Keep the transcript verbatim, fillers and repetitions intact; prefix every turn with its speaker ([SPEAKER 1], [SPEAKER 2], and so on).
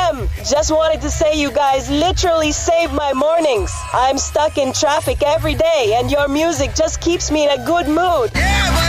[SPEAKER 1] M. Just wanted to say you guys literally save my mornings. I'm stuck in traffic every day and your music just keeps me in a good mood.